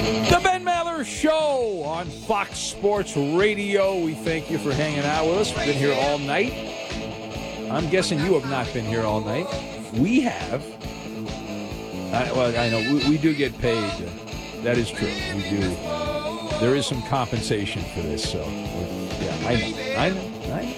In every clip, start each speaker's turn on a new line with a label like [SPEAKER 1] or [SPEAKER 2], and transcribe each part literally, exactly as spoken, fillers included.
[SPEAKER 1] The Ben Maller Show on Fox Sports Radio. We thank you for hanging out with us. We've been here all night. I'm guessing you have not been here all night. We have. I, well, I know we, we do get paid. That is true. We do. There is some compensation for this. So, yeah, I know. I know. I know.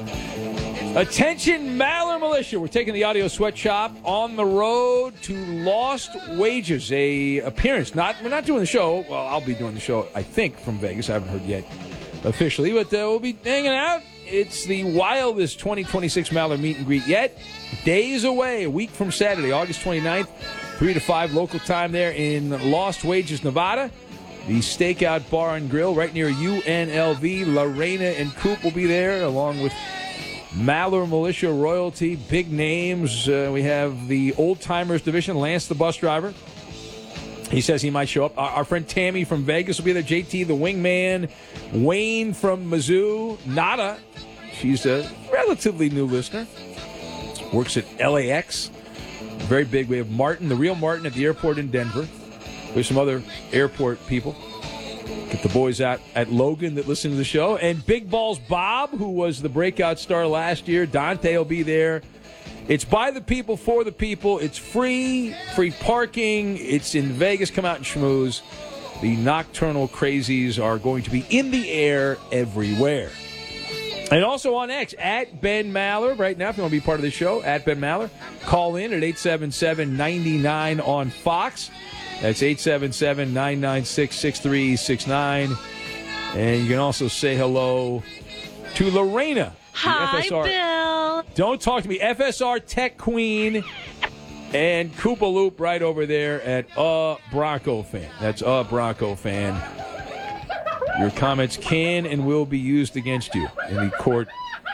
[SPEAKER 1] Attention, Maller Militia. We're taking the Audio Sweatshop on the road to Lost Wages, a appearance. Not We're not doing the show. Well, I'll be doing the show, I think, from Vegas. I haven't heard yet officially, but uh, we'll be hanging out. It's the wildest twenty twenty-six Maller meet and greet yet. Days away, a week from Saturday, August twenty-ninth, three to five local time there in Lost Wages, Nevada. The Stakeout Bar and Grill right near U N L V. Lorena and Coop will be there, along with Maller Militia royalty, big names. Uh, we have the Old Timers division, Lance the bus driver. He says he might show up. Our, our friend Tammy from Vegas will be there. J T the wingman. Wayne from Mizzou. Nada. She's a relatively new listener. Works at L A X. Very big. We have Martin, the real Martin at the airport in Denver. We have some other airport people. Get the boys out at Logan that listen to the show. And Big Balls Bob, who was the breakout star last year. Dante will be there. It's by the people, for the people. It's free, free parking. It's in Vegas. Come out and schmooze. The Nocturnal Crazies are going to be in the air everywhere. And also on X, at Ben Maller. Right now, if you want to be part of the show, at Ben Maller. Call in at eight seven seven, nine nine on Fox. That's eight seven seven, nine nine six, six three six nine. And you can also say hello to Lorena.
[SPEAKER 2] Hi,
[SPEAKER 1] F S R.
[SPEAKER 2] Bill.
[SPEAKER 1] Don't talk to me. F S R Tech Queen and Koopa Loop right over there at A Bronco Fan. That's A Bronco Fan. Your comments can and will be used against you in the court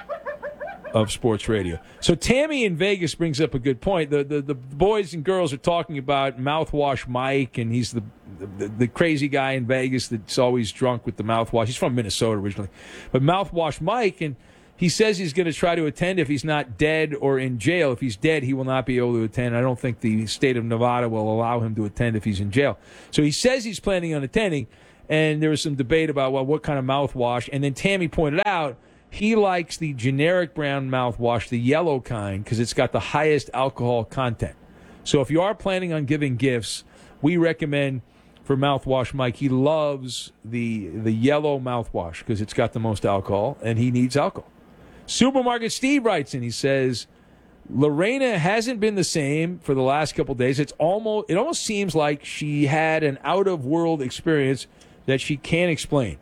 [SPEAKER 1] of sports radio. So Tammy in Vegas brings up a good point. The the, the boys and girls are talking about Mouthwash Mike, and he's the, the the crazy guy in Vegas that's always drunk with the mouthwash. He's from Minnesota originally. But Mouthwash Mike, and he says he's going to try to attend if he's not dead or in jail. If he's dead, he will not be able to attend. I don't think the state of Nevada will allow him to attend if he's in jail. So he says he's planning on attending, and there was some debate about, well, what kind of mouthwash. And then Tammy pointed out he likes the generic brown mouthwash, the yellow kind, because it's got the highest alcohol content. So if you are planning on giving gifts, we recommend for Mouthwash Mike, he loves the the yellow mouthwash because it's got the most alcohol, and he needs alcohol. Supermarket Steve writes in, he says, Lorena hasn't been the same for the last couple of days. It's almost it almost seems like she had an out-of-world experience that she can't explain.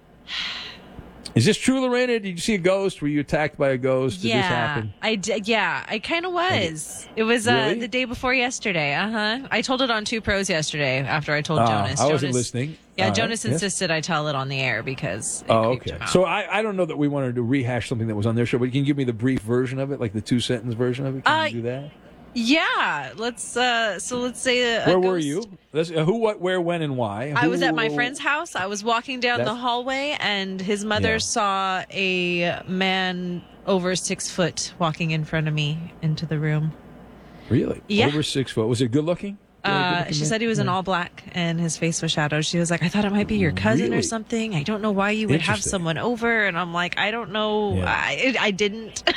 [SPEAKER 1] Is this true, Lorena? Did you see a ghost? Were you attacked by a ghost? Did
[SPEAKER 2] yeah,
[SPEAKER 1] this happen?
[SPEAKER 2] I did. Yeah, I kind of was. It was uh,
[SPEAKER 1] Really?
[SPEAKER 2] the day before yesterday. Uh huh. I told it on Two Pros yesterday after I told
[SPEAKER 1] Ah,
[SPEAKER 2] Jonas.
[SPEAKER 1] I wasn't
[SPEAKER 2] Jonas,
[SPEAKER 1] listening.
[SPEAKER 2] Yeah,
[SPEAKER 1] All right,
[SPEAKER 2] Jonas
[SPEAKER 1] yes.
[SPEAKER 2] insisted I tell it on the air because it
[SPEAKER 1] Oh,
[SPEAKER 2] creeped
[SPEAKER 1] okay.
[SPEAKER 2] him out.
[SPEAKER 1] So I, I don't know that we wanted to rehash something that was on their show, but can you give me the brief version of it, like the two-sentence version of it? Can
[SPEAKER 2] Uh,
[SPEAKER 1] you do that?
[SPEAKER 2] Yeah, let's. Uh, so let's say. A,
[SPEAKER 1] Where
[SPEAKER 2] a
[SPEAKER 1] were
[SPEAKER 2] ghost-
[SPEAKER 1] you? Let's, uh, who, what, where, when, and why?
[SPEAKER 2] I
[SPEAKER 1] Who-
[SPEAKER 2] was at my friend's house. I was walking down the
[SPEAKER 1] That's-
[SPEAKER 2] hallway, and his mother
[SPEAKER 1] Yeah.
[SPEAKER 2] saw a man over six foot walking in front of me into the room.
[SPEAKER 1] Really?
[SPEAKER 2] Yeah.
[SPEAKER 1] Over six foot. Was it good looking? Really
[SPEAKER 2] Uh,
[SPEAKER 1] good-looking
[SPEAKER 2] she
[SPEAKER 1] man?
[SPEAKER 2] said he was in
[SPEAKER 1] Yeah.
[SPEAKER 2] all black and his face was shadowed. She was like, I thought it might be your cousin
[SPEAKER 1] Really?
[SPEAKER 2] or something. I don't know why you would have
[SPEAKER 1] Interesting.
[SPEAKER 2] someone over. And I'm like, I don't know.
[SPEAKER 1] Yeah.
[SPEAKER 2] I, I didn't.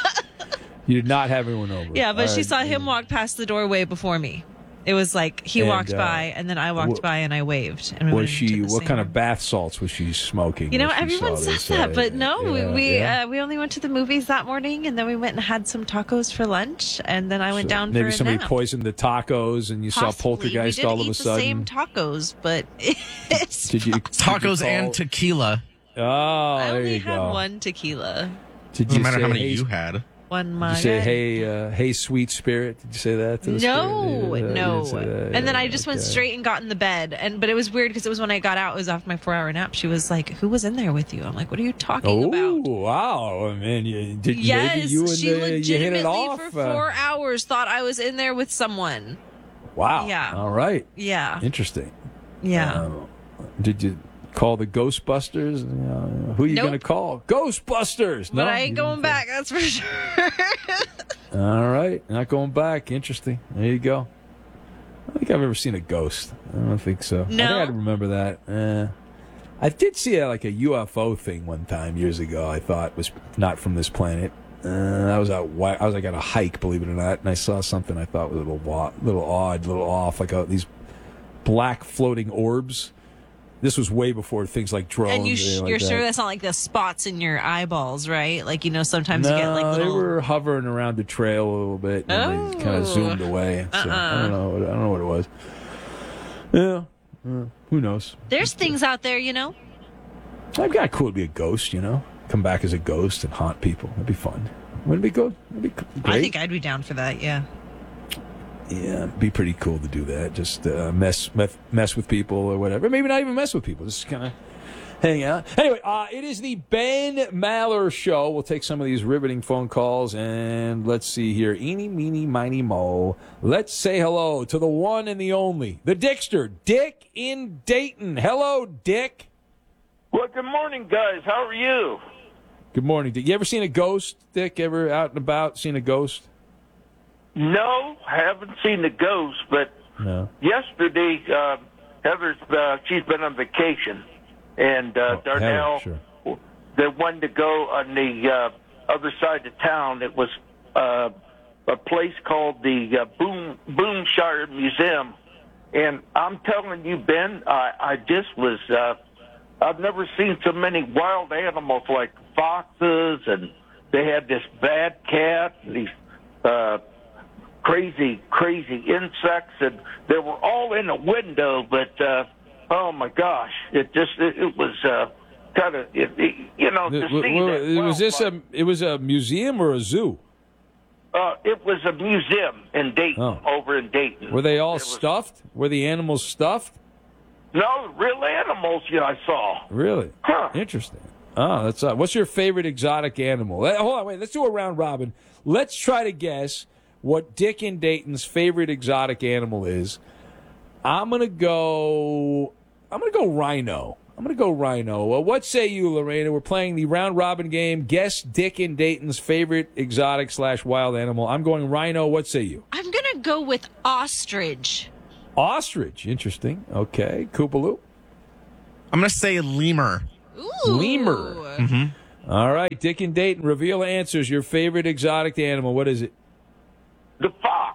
[SPEAKER 1] You did not have anyone over.
[SPEAKER 2] yeah, but
[SPEAKER 1] All
[SPEAKER 2] she
[SPEAKER 1] right.
[SPEAKER 2] saw him walk past the doorway before me. It was like he
[SPEAKER 1] And,
[SPEAKER 2] walked
[SPEAKER 1] uh,
[SPEAKER 2] by and then I walked
[SPEAKER 1] wh-
[SPEAKER 2] by and I waved. And we
[SPEAKER 1] Was
[SPEAKER 2] went
[SPEAKER 1] she,
[SPEAKER 2] into the
[SPEAKER 1] what
[SPEAKER 2] same
[SPEAKER 1] kind of
[SPEAKER 2] room.
[SPEAKER 1] bath salts was she smoking?
[SPEAKER 2] You know,
[SPEAKER 1] when she
[SPEAKER 2] everyone
[SPEAKER 1] saw
[SPEAKER 2] says
[SPEAKER 1] this?
[SPEAKER 2] that,
[SPEAKER 1] Uh,
[SPEAKER 2] but no, we
[SPEAKER 1] yeah,
[SPEAKER 2] we,
[SPEAKER 1] yeah.
[SPEAKER 2] uh, we only went to the movies that morning, and then we went and had some tacos for lunch, and then I went
[SPEAKER 1] So
[SPEAKER 2] down
[SPEAKER 1] maybe
[SPEAKER 2] for a
[SPEAKER 1] somebody
[SPEAKER 2] nap.
[SPEAKER 1] poised the tacos and you
[SPEAKER 2] Possibly.
[SPEAKER 1] saw Poltergeist
[SPEAKER 2] we did
[SPEAKER 1] all of
[SPEAKER 2] eat
[SPEAKER 1] a sudden.
[SPEAKER 2] the same tacos, but it's
[SPEAKER 1] Did you
[SPEAKER 3] Tacos
[SPEAKER 1] did you
[SPEAKER 3] and
[SPEAKER 1] call-
[SPEAKER 3] tequila.
[SPEAKER 1] Oh,
[SPEAKER 2] I
[SPEAKER 1] there
[SPEAKER 2] only
[SPEAKER 1] you
[SPEAKER 2] had
[SPEAKER 1] go.
[SPEAKER 2] one tequila.
[SPEAKER 1] Did
[SPEAKER 3] Doesn't
[SPEAKER 1] you
[SPEAKER 3] matter
[SPEAKER 1] say,
[SPEAKER 3] how many
[SPEAKER 1] hey,
[SPEAKER 3] you had.
[SPEAKER 2] One
[SPEAKER 1] Did
[SPEAKER 2] mug.
[SPEAKER 1] you say, hey, uh, hey, sweet spirit? Did you say that to the
[SPEAKER 2] No,
[SPEAKER 1] spirit? Uh, you
[SPEAKER 2] no.
[SPEAKER 1] didn't say that?
[SPEAKER 2] And then
[SPEAKER 1] Yeah,
[SPEAKER 2] I just went
[SPEAKER 1] okay.
[SPEAKER 2] straight and got in the bed. And but it was weird because it was when I got out. It was after my four-hour nap. She was like, "Who was in there with you?" I'm like, "What are you talking
[SPEAKER 1] Oh,
[SPEAKER 2] about?"
[SPEAKER 1] wow. I mean, you, did,
[SPEAKER 2] Yes,
[SPEAKER 1] maybe you and
[SPEAKER 2] she
[SPEAKER 1] the, you hit
[SPEAKER 2] legitimately
[SPEAKER 1] it off.
[SPEAKER 2] for
[SPEAKER 1] uh,
[SPEAKER 2] four hours thought I was in there with someone.
[SPEAKER 1] wow.
[SPEAKER 2] Yeah.
[SPEAKER 1] All right.
[SPEAKER 2] Yeah,
[SPEAKER 1] Interesting.
[SPEAKER 2] yeah.
[SPEAKER 1] Uh, did you call the Ghostbusters? Uh, who are you
[SPEAKER 2] Nope.
[SPEAKER 1] going to call? Ghostbusters.
[SPEAKER 2] but
[SPEAKER 1] no,
[SPEAKER 2] I ain't
[SPEAKER 1] you
[SPEAKER 2] going
[SPEAKER 1] didn't
[SPEAKER 2] back. That's for sure.
[SPEAKER 1] say- All right. Not going back. Interesting. There you go. I think I've ever seen a ghost. I don't think so.
[SPEAKER 2] No?
[SPEAKER 1] I think I'd remember that. Eh. I did see a, like a U F O thing one time years ago. I thought was not from this planet. Uh, I was out. I was like on a hike, believe it or not, and I saw something I thought was a little, wa- little odd, a little off, like a, these black floating orbs. This was way before things like drones.
[SPEAKER 2] And you
[SPEAKER 1] or
[SPEAKER 2] sh-
[SPEAKER 1] anything like
[SPEAKER 2] you're
[SPEAKER 1] that.
[SPEAKER 2] sure that's not like the spots in your eyeballs, right? Like, you know, sometimes
[SPEAKER 1] No,
[SPEAKER 2] you get like little.
[SPEAKER 1] they were hovering around the trail a little bit, and
[SPEAKER 2] Oh.
[SPEAKER 1] they kind of zoomed away. So
[SPEAKER 2] Uh-uh.
[SPEAKER 1] I don't know. I don't know what it was. Yeah, uh, who knows?
[SPEAKER 2] There's things out there, you know.
[SPEAKER 1] I've got cool to be a ghost. You know, come back as a ghost and haunt people. That'd be fun. Wouldn't it be good? That'd be great.
[SPEAKER 2] I think I'd be down for that. Yeah.
[SPEAKER 1] Yeah, it'd be pretty cool to do that. Just uh, mess, mess mess with people or whatever. Maybe not even mess with people. Just kind of hang out. Anyway, uh, it is the Ben Maller Show. We'll take some of these riveting phone calls, and let's see here. Eeny, meeny, miny, mo. Let's say hello to the one and the only, the Dickster, Dick in Dayton. Hello, Dick.
[SPEAKER 3] Well, good morning, guys. How are you?
[SPEAKER 1] Good morning, Dick. You ever seen a ghost, Dick? Ever out and about seen a ghost?
[SPEAKER 3] No, haven't seen the ghost, but
[SPEAKER 1] No.
[SPEAKER 3] yesterday, uh, Heather's, uh, she's been on vacation, and uh,
[SPEAKER 1] Oh,
[SPEAKER 3] Darnell,
[SPEAKER 1] Heather, sure.
[SPEAKER 3] they wanted to go on the uh, other side of town. It was uh, a place called the uh, Boom Boomshire Museum, and I'm telling you, Ben, I, I just was, uh, I've never seen so many wild animals like foxes, and they had this bad cat, and these uh, crazy, crazy insects, and they were all in a window, but, uh, oh my gosh, it just, it, it was, uh, kind of, it, it, you know, to
[SPEAKER 1] W-
[SPEAKER 3] see
[SPEAKER 1] w-
[SPEAKER 3] that
[SPEAKER 1] was this
[SPEAKER 3] wildlife.
[SPEAKER 1] a? It was a museum or a zoo?
[SPEAKER 3] Uh, it was a museum in Dayton,
[SPEAKER 1] Oh.
[SPEAKER 3] over in Dayton.
[SPEAKER 1] Were they all
[SPEAKER 3] It was-
[SPEAKER 1] stuffed? Were the animals stuffed?
[SPEAKER 3] No, real animals, yeah, I saw.
[SPEAKER 1] Really?
[SPEAKER 3] Huh.
[SPEAKER 1] Interesting. Oh, that's uh, what's your favorite exotic animal? Uh, hold on, wait. Let's do a round robin. Let's try to guess what Dick in Dayton's favorite exotic animal is. I'm gonna go. I'm gonna go rhino. I'm gonna go rhino. Well, what say you, Lorena? We're playing the round robin game. Guess Dick in Dayton's favorite exotic slash wild animal. I'm going rhino. What say you?
[SPEAKER 2] I'm going to go with ostrich.
[SPEAKER 1] Ostrich. Interesting. Okay. Koopaloo.
[SPEAKER 4] I'm going to say lemur.
[SPEAKER 2] Ooh.
[SPEAKER 1] Lemur. All right, Dick in Dayton, reveal answers. Your favorite exotic animal. What is it?
[SPEAKER 3] The fox.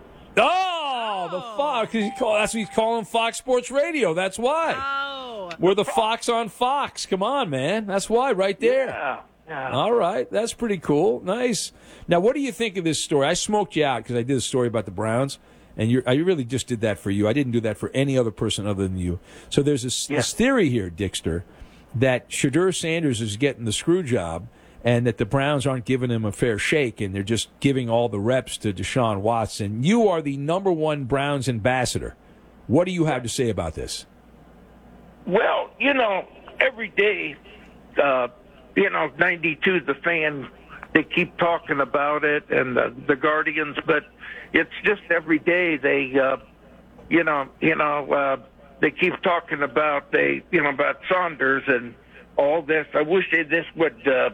[SPEAKER 1] Oh, the fox. He call, that's what he's calling Fox Sports Radio. That's why.
[SPEAKER 2] Oh.
[SPEAKER 1] We're the fox on Fox. Come on, man. That's why, right there.
[SPEAKER 3] Yeah, yeah.
[SPEAKER 1] All right, that's pretty cool. Nice. Now, what do you think of this story? I smoked you out because I did a story about the Browns, and you I really just did that for you. I didn't do that for any other person other than you. So there's this,
[SPEAKER 3] Yeah.
[SPEAKER 1] this theory here, Dickster, that Shadur Sanders is getting the screw job and that the Browns aren't giving him a fair shake and they're just giving all the reps to Deshaun Watson. You are the number one Browns ambassador. What do you have to say about this?
[SPEAKER 3] Well, you know, every day, uh, you know, ninety-two, the fan, they keep talking about it, and the, the Guardians, but it's just every day they, uh, you know, you know, uh, they keep talking about they, you know, about Saunders and all this. I wish they this would uh,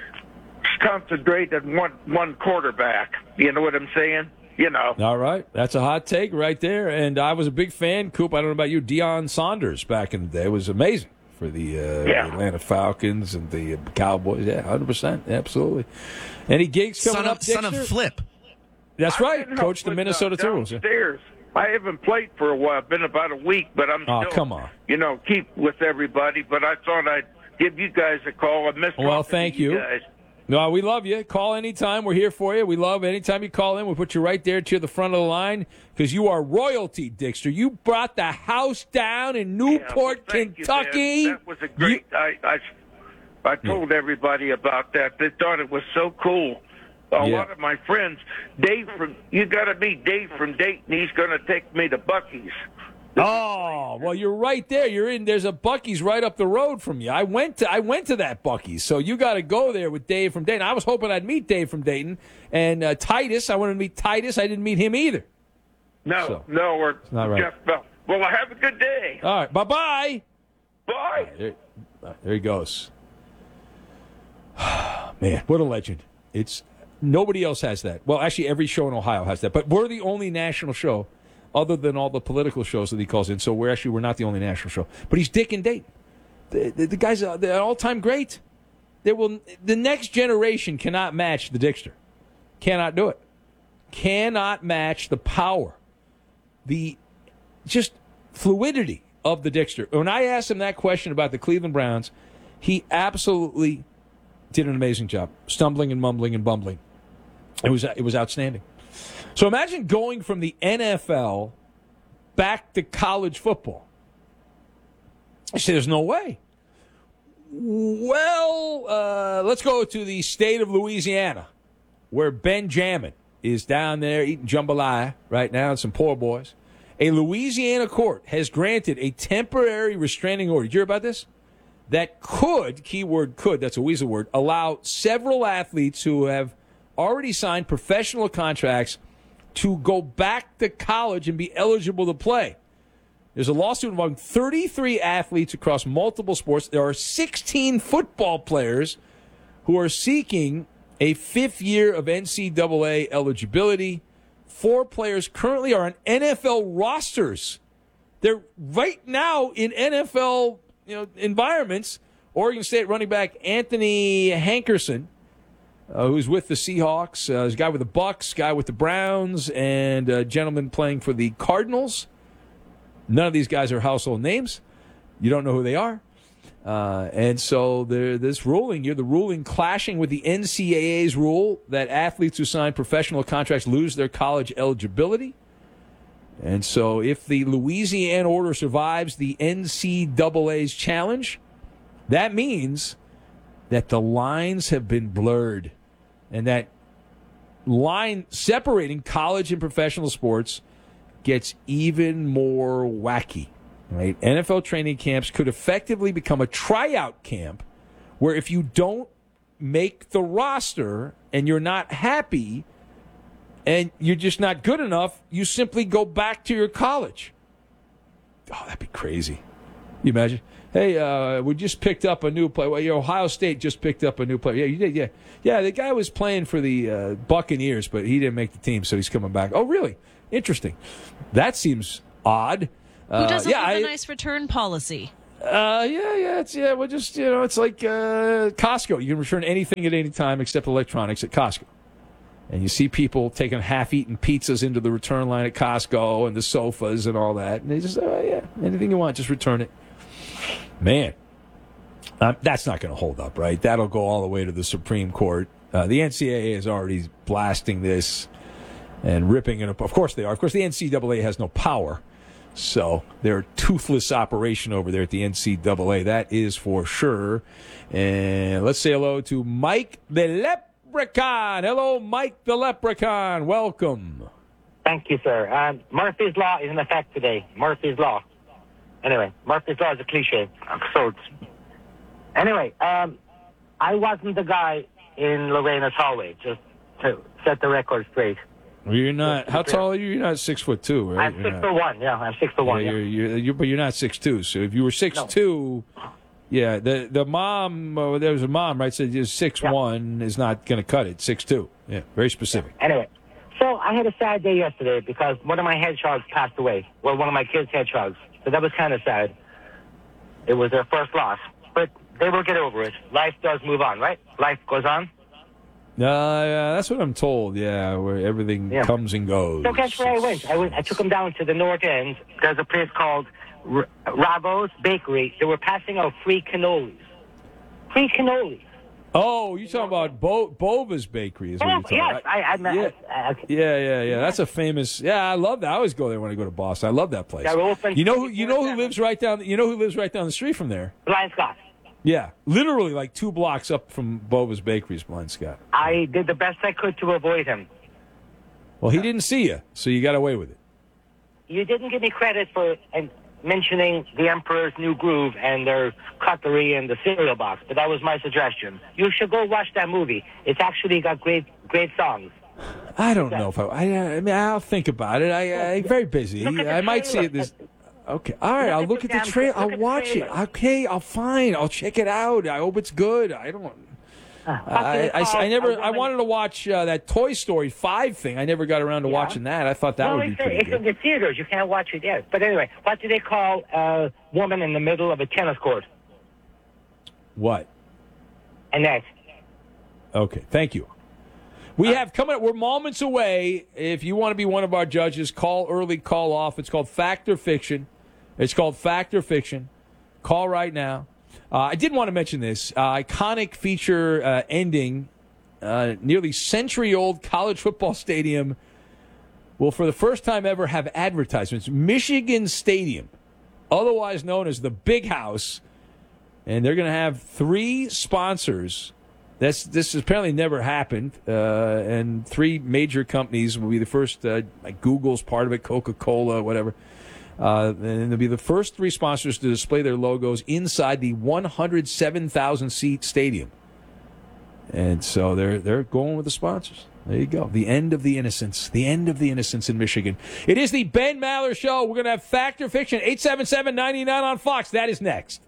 [SPEAKER 3] concentrate on one one quarterback. You know what I'm saying? You know.
[SPEAKER 1] All right. That's a hot take right there. And I was a big fan, Coop. I don't know about you. Deion Saunders back in the day was amazing for the uh,
[SPEAKER 3] Yeah.
[SPEAKER 1] Atlanta Falcons and the Cowboys. Yeah, one hundred percent. Absolutely. Any gigs coming
[SPEAKER 4] Son
[SPEAKER 1] up,
[SPEAKER 4] of, son of
[SPEAKER 1] Dickster?
[SPEAKER 4] Flip.
[SPEAKER 1] That's
[SPEAKER 3] I've
[SPEAKER 1] right.
[SPEAKER 3] been
[SPEAKER 1] Coach
[SPEAKER 3] up
[SPEAKER 1] the
[SPEAKER 3] with,
[SPEAKER 1] Minnesota
[SPEAKER 3] uh,
[SPEAKER 1] Timberwolves.
[SPEAKER 3] Downstairs. I haven't played for a while. Been about a week, but I'm
[SPEAKER 1] Oh,
[SPEAKER 3] still,
[SPEAKER 1] come on.
[SPEAKER 3] you know, keep with everybody. But I thought I'd give you guys a call. I missed.
[SPEAKER 1] Well,
[SPEAKER 3] talking to
[SPEAKER 1] thank you.
[SPEAKER 3] guys.
[SPEAKER 1] No, we love you. Call anytime. We're here for you. We love anytime you call in. We put you right there to the front of the line because you are royalty, Dickster. You brought the house down in
[SPEAKER 3] Yeah, well,
[SPEAKER 1] Newport,
[SPEAKER 3] thank you,
[SPEAKER 1] Kentucky.
[SPEAKER 3] man. That was a great.
[SPEAKER 1] You-
[SPEAKER 3] I, I I told everybody about that. They thought it was so cool. A
[SPEAKER 1] Yeah.
[SPEAKER 3] lot of my friends, Dave from you got to meet Dave from Dayton. He's going to take me to Bucky's.
[SPEAKER 1] Oh, well, you're right there. You're in. There's a Bucky's right up the road from you. I went to. I went to that Bucky's, so you got to go there with Dave from Dayton. I was hoping I'd meet Dave from Dayton and uh, Titus. I wanted to meet Titus. I didn't meet him either.
[SPEAKER 3] No,
[SPEAKER 1] So,
[SPEAKER 3] no, or
[SPEAKER 1] not right.
[SPEAKER 3] Jeff Bell. Well, have a good day.
[SPEAKER 1] All right, bye bye.
[SPEAKER 3] Bye.
[SPEAKER 1] There, uh, there he goes. Man, what a legend! It's nobody else has that. Well, actually, every show in Ohio has that, but we're the only national show other than all the political shows that he calls in. So we're actually we're not the only national show. But he's Dick and Dayton. The, the, the guy's an all-time great. There will the next generation cannot match the Dickster. Cannot do it. Cannot match the power, the just fluidity of the Dickster. When I asked him that question about the Cleveland Browns, he absolutely did an amazing job, stumbling and mumbling and bumbling. It was it was outstanding. So imagine going from the N F L back to college football. I say there's no way. Well, uh, let's go to the state of Louisiana, where Benjamin is down there eating jambalaya right now and some poor boys. A Louisiana court has granted a temporary restraining order. Did you hear about this? That could, keyword could, that's a weasel word, allow several athletes who have already signed professional contracts to go back to college and be eligible to play. There's a lawsuit involving thirty-three athletes across multiple sports. There are sixteen football players who are seeking a fifth year of N C double A eligibility. Four players currently are on N F L rosters. They're right now in N F L you know, environments. Oregon State running back Anthony Hankerson, uh, who's with the Seahawks. Uh, there's a guy with the Bucks, guy with the Browns, and a gentleman playing for the Cardinals. None of these guys are household names. You don't know who they are. Uh, and so there, this ruling here, the ruling clashing with the N C double A's rule that athletes who sign professional contracts lose their college eligibility. And so if the Louisiana order survives the N C double A's challenge, that means that the lines have been blurred. And that line separating college and professional sports gets even more wacky. Right? N F L training camps could effectively become a tryout camp where if you don't make the roster and you're not happy and you're just not good enough, you simply go back to your college. Oh, that'd be crazy. You imagine? Hey, uh, we just picked up a new player. Well, your Ohio State just picked up a new player. Yeah, you did. Yeah, yeah. The guy was playing for the uh, Buccaneers, but he didn't make the team, so he's coming back. Oh, really? Interesting. That seems odd.
[SPEAKER 2] Who doesn't
[SPEAKER 1] uh, yeah,
[SPEAKER 2] have a
[SPEAKER 1] I,
[SPEAKER 2] nice return policy?
[SPEAKER 1] Uh, yeah, yeah, it's yeah. We're just you know, it's like uh, Costco. You can return anything at any time except electronics at Costco. And you see people taking half-eaten pizzas into the return line at Costco and the sofas and all that. And they just, oh, yeah, anything you want, just return it. Man, uh, that's not going to hold up, right? That'll go all the way to the Supreme Court. Uh, the N C double A is already blasting this and ripping it up. Of course they are. Of course, the N C double A has no power. So they're a toothless operation over there at the N C double A. That is for sure. And let's say hello to Mike the Leprechaun. Hello, Mike the Leprechaun. Welcome.
[SPEAKER 5] Thank you, sir. Um, Murphy's Law is in effect today. Murphy's Law. Anyway, Murphy's Law is a cliche. So it's... Anyway, um, I wasn't the guy in Lorena's hallway, just to set the record straight.
[SPEAKER 1] Well, you're not. How tall are you? You're not six foot two, right?
[SPEAKER 5] I'm
[SPEAKER 1] you're
[SPEAKER 5] six
[SPEAKER 1] not.
[SPEAKER 5] foot one. Yeah, I'm six foot one.
[SPEAKER 1] Yeah,
[SPEAKER 5] Yeah,
[SPEAKER 1] you're, you're, you're, but you're not six two. So if you were six
[SPEAKER 5] No.
[SPEAKER 1] two, yeah, the the mom uh, there was a mom right said you're six
[SPEAKER 5] Yeah.
[SPEAKER 1] one is not going to cut it. Six two. Yeah, very specific.
[SPEAKER 5] Anyway, so I had a sad day yesterday because one of my hedgehogs passed away. Well, one of my kids' hedgehogs. So that was kind of sad. It was their first loss, but they will get over it. Life does move on, right? Life goes on.
[SPEAKER 1] Uh, yeah, that's what I'm told. Yeah, where everything
[SPEAKER 5] Yeah.
[SPEAKER 1] comes and goes.
[SPEAKER 5] So guess where I went? I went. I took them down to the north end. There's a place called R- Rabo's Bakery. They were passing out free cannolis. Free cannolis.
[SPEAKER 1] Oh, you talking about Bo- Bova's Bakery? Is what
[SPEAKER 5] Oh,
[SPEAKER 1] you're talking
[SPEAKER 5] yes.
[SPEAKER 1] about.
[SPEAKER 5] I, I,
[SPEAKER 1] yeah.
[SPEAKER 5] I, I,
[SPEAKER 1] Yeah, yeah, yeah. That's a famous. Yeah, I love that. I always go there when I go to Boston. I love that place.
[SPEAKER 5] They're open
[SPEAKER 1] You know who? You know who
[SPEAKER 5] twenty-four seven.
[SPEAKER 1] lives right down. You know who lives right down the street from there?
[SPEAKER 5] Blind Scott.
[SPEAKER 1] Yeah, literally like two blocks up from Bova's Bakery's Blind Scott.
[SPEAKER 5] I did the best I could to avoid him.
[SPEAKER 1] Well, he didn't see you, so you got away with it.
[SPEAKER 5] You didn't give me credit for uh, mentioning the Emperor's New Groove and their cutlery and the cereal box, but that was my suggestion. You should go watch that movie. It's actually got great, great songs.
[SPEAKER 1] I don't know if I. I, I mean, I'll think about it. I, I'm very busy.
[SPEAKER 5] Look at the
[SPEAKER 1] I might see it
[SPEAKER 5] trailer.
[SPEAKER 1] this. Okay, all right.
[SPEAKER 5] Look
[SPEAKER 1] I'll
[SPEAKER 5] at
[SPEAKER 1] look
[SPEAKER 5] the
[SPEAKER 1] at the
[SPEAKER 5] damn-
[SPEAKER 1] trailer.
[SPEAKER 5] look
[SPEAKER 1] I'll
[SPEAKER 5] at the
[SPEAKER 1] watch it.
[SPEAKER 5] trailer.
[SPEAKER 1] Okay, I'll fine. I'll check it out. I hope it's good. I don't. I, I, I never. I wanted to watch uh, that Toy Story five thing. I never got around to
[SPEAKER 5] Yeah.
[SPEAKER 1] watching that. I thought that
[SPEAKER 5] well,
[SPEAKER 1] would be
[SPEAKER 5] it's,
[SPEAKER 1] pretty
[SPEAKER 5] it's
[SPEAKER 1] good.
[SPEAKER 5] in the theaters. You can't watch it yet. But anyway, what do they call a woman in the middle of a tennis court?
[SPEAKER 1] What?
[SPEAKER 5] A net.
[SPEAKER 1] Okay, thank you. We have coming up, we're moments away. If you want to be one of our judges, call early, call off. It's called Fact or Fiction. It's called Fact or Fiction. Call right now. Uh, I did want to mention this. Uh, iconic feature uh, ending, uh, nearly century-old college football stadium will, for the first time ever, have advertisements. Michigan Stadium, otherwise known as the Big House, and they're going to have three sponsors. That's This has apparently never happened, uh, and three major companies will be the first, uh, like Google's part of it, Coca-Cola, whatever. Uh, and they'll be the first three sponsors to display their logos inside the one hundred seven thousand seat stadium. And so they're they're going with the sponsors. There you go. The end of the innocence. The end of the innocence in Michigan. It is the Ben Maller Show. We're going to have Fact or Fiction, eight seven seven, nine nine on Fox. That is next.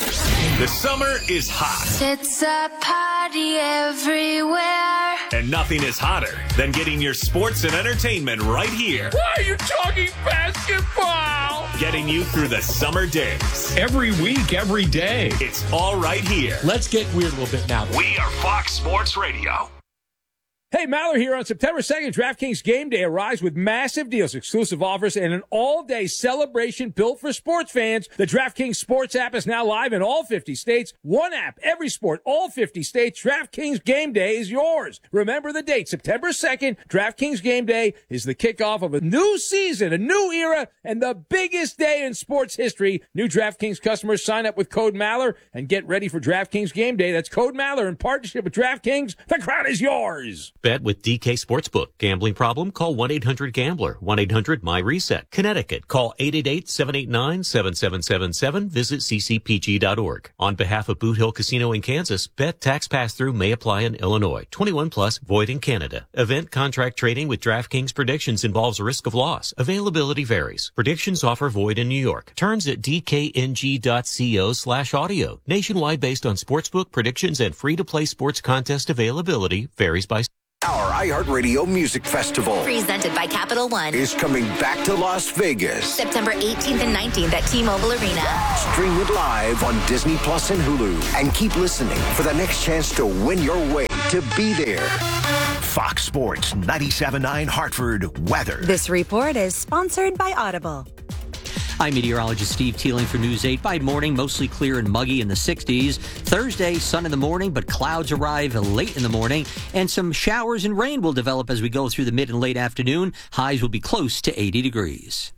[SPEAKER 6] The summer is hot.
[SPEAKER 7] It's a party everywhere.
[SPEAKER 6] And nothing is hotter than getting your sports and entertainment right here.
[SPEAKER 1] Why are you talking basketball?
[SPEAKER 6] Getting you through the summer days.
[SPEAKER 8] Every week, every day.
[SPEAKER 6] It's all right here.
[SPEAKER 8] Let's get weird a little bit now.
[SPEAKER 6] We are Fox Sports Radio.
[SPEAKER 1] Hey, Maller here. On September second, DraftKings Game Day arrives with massive deals, exclusive offers, and an all-day celebration built for sports fans. The DraftKings Sports app is now live in all fifty states. One app, every sport, all fifty states. DraftKings Game Day is yours. Remember the date, September second. DraftKings Game Day is the kickoff of a new season, a new era, and the biggest day in sports history. New DraftKings customers sign up with code Maller and get ready for DraftKings Game Day. That's code Maller in partnership with DraftKings. The crown is yours.
[SPEAKER 9] Bet with D K Sportsbook. Gambling problem? Call one eight hundred gambler. one eight hundred my reset. Connecticut. Call eight eight eight, seven eight nine, seven seven seven seven. Visit c c p g dot org. On behalf of Boot Hill Casino in Kansas, bet tax pass-through may apply in Illinois. twenty-one plus, void in Canada. Event contract trading with DraftKings Predictions involves risk of loss. Availability varies. Predictions offer void in New York. Terms at d k n g dot co slash audio. Nationwide based on sportsbook predictions and free-to-play sports contest availability varies by
[SPEAKER 10] Our iHeartRadio Music Festival
[SPEAKER 7] Presented by Capital One.
[SPEAKER 10] is coming back to Las Vegas.
[SPEAKER 7] September eighteenth and nineteenth at T-Mobile Arena.
[SPEAKER 10] Stream it live on Disney Plus and Hulu. And keep listening for the next chance to win your way to be there. Fox Sports ninety-seven point nine Hartford Weather.
[SPEAKER 11] This report is sponsored by Audible.
[SPEAKER 12] I'm meteorologist Steve Teeling for News eight. By morning, mostly clear and muggy in the sixties. Thursday, sun in the morning, but clouds arrive late in the morning. And some showers and rain will develop as we go through the mid and late afternoon. Highs will be close to eighty degrees.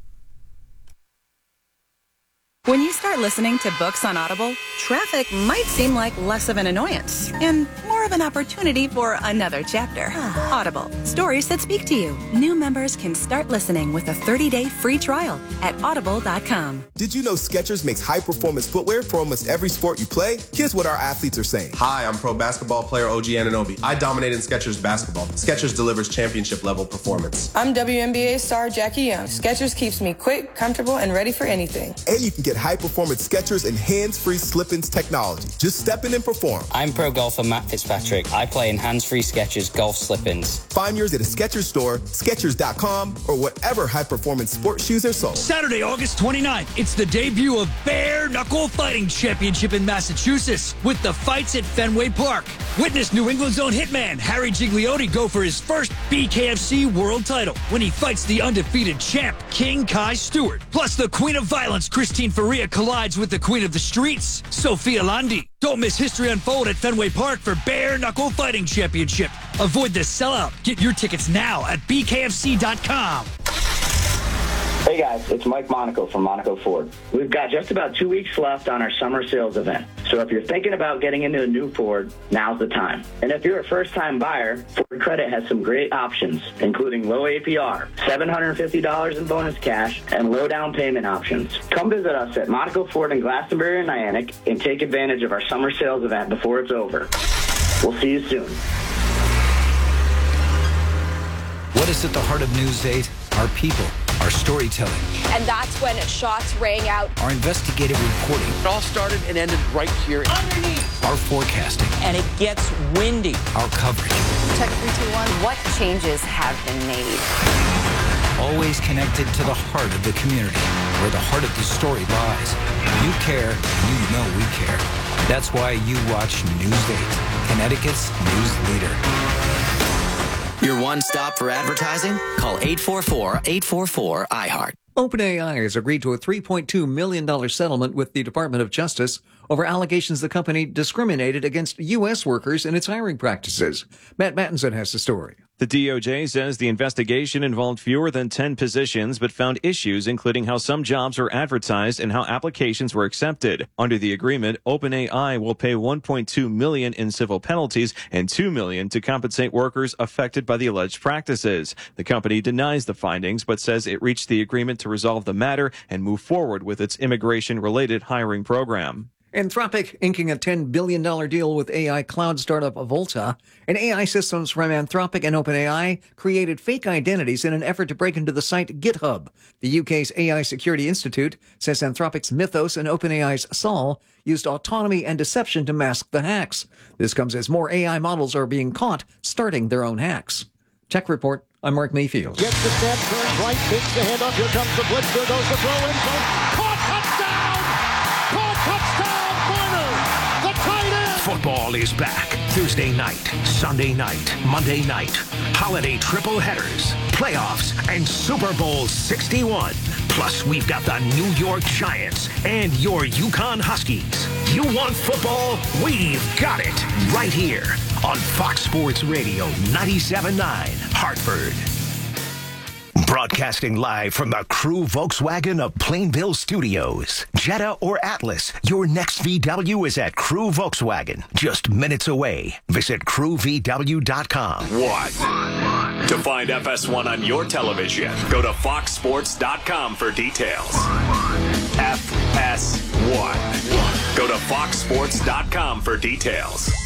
[SPEAKER 11] When you start listening to books on Audible, traffic might seem like less of an annoyance and more of an opportunity for another chapter. Audible, stories that speak to you. New members can start listening with a thirty-day free trial at audible dot com.
[SPEAKER 13] Did you know Skechers makes high-performance footwear for almost every sport you play? Here's what our athletes are saying. Hi, I'm pro basketball player O G Anunoby. I dominate in Skechers basketball. Skechers delivers championship-level performance.
[SPEAKER 14] I'm W N B A star Jackie Young. Skechers keeps me quick, comfortable, and ready for anything.
[SPEAKER 13] And you can get high-performance Skechers and hands-free slip-ins technology. Just step in and perform.
[SPEAKER 15] I'm pro golfer Matt Fitzpatrick. I play in hands-free Skechers golf slip-ins.
[SPEAKER 13] Find yours at a Skechers store, Skechers dot com, or whatever high-performance sports shoes are sold.
[SPEAKER 16] Saturday, August twenty-ninth, it's the debut of Bare Knuckle Fighting Championship in Massachusetts with the fights at Fenway Park. Witness New England's own hitman Harry Gigliotti go for his first B K F C world title when he fights the undefeated champ King Kai Stewart. Plus, the Queen of Violence Christine Faria collides with the Queen of the Streets Sophia Landi. Don't miss history unfold at Fenway Park for Bare Knuckle Fighting Championship. Avoid the sellout. Get your tickets now at b k f c dot com.
[SPEAKER 17] Hey guys, it's Mike Monaco from Monaco Ford. We've got just about two weeks left on our summer sales event. So if you're thinking about getting into a new Ford, now's the time. And if you're a first-time buyer, Ford Credit has some great options, including low A P R, seven hundred fifty dollars in bonus cash, and low down payment options. Come visit us at Monaco Ford in Glastonbury and Niantic and take advantage of our summer sales event before it's over. We'll see you soon.
[SPEAKER 18] What is at the heart of News eight? Our people, our storytelling.
[SPEAKER 19] And that's when shots rang out.
[SPEAKER 18] Our investigative reporting.
[SPEAKER 20] It all started and ended right here. Underneath.
[SPEAKER 18] Our forecasting.
[SPEAKER 21] And it gets windy.
[SPEAKER 18] Our coverage.
[SPEAKER 22] Check three, two, one. What changes have been made?
[SPEAKER 18] Always connected to the heart of the community, where the heart of the story lies. You care, you know we care. That's why you watch News eight, Connecticut's news leader.
[SPEAKER 23] Your one stop for advertising? Call eight four four, eight four four, I heart.
[SPEAKER 24] OpenAI has agreed to a three point two million dollars settlement with the Department of Justice over allegations the company discriminated against U S workers in its hiring practices. Matt Mattinson has the story.
[SPEAKER 25] The D O J says the investigation involved fewer than ten positions, but found issues including how some jobs were advertised and how applications were accepted. Under the agreement, OpenAI will pay one point two million dollars in civil penalties and two million dollars to compensate workers affected by the alleged practices. The company denies the findings, but says it reached the agreement to resolve the matter and move forward with its immigration-related hiring program.
[SPEAKER 24] Anthropic inking a ten billion dollars deal with A I cloud startup Volta, and A I systems from Anthropic and OpenAI created fake identities in an effort to break into the site GitHub. The U K's A I Security Institute says Anthropic's Mythos and OpenAI's Sol used autonomy and deception to mask the hacks. This comes as more A I models are being caught starting their own hacks. Tech Report, I'm Mark Mayfield.
[SPEAKER 26] Gets the snap, turns right, takes the handoff, here comes the blitz, there goes the throw in, caught, touchdown! Caught, touchdown!
[SPEAKER 10] Football is back. Thursday night, Sunday night, Monday night. Holiday triple headers, playoffs, and Super Bowl sixty-one. Plus, we've got the New York Giants and your Yukon Huskies. You want football? We've got it right here on Fox Sports Radio ninety-seven point nine, Hartford. Broadcasting live from the Crew Volkswagen of Plainville Studios. Jetta or Atlas, your next V W is at Crew Volkswagen. Just minutes away. Visit crew v w dot com.
[SPEAKER 6] One. To find F S one on your television, go to fox sports dot com for details. F S one. Go to fox sports dot com for details.